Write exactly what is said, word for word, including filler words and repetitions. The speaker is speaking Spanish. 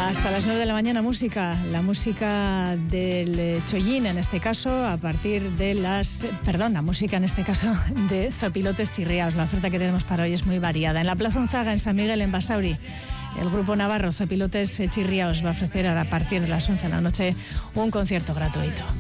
Hasta las nueve de la mañana música, la música del Chollín en este caso, a partir de las, perdón, la música en este caso de Zopilotes Chirriaos. La oferta que tenemos para hoy es muy variada. En la Plaza Unzaga, en San Miguel, en Basauri, el grupo navarro Zopilotes Chirriaos va a ofrecer a partir de las once de la noche un concierto gratuito.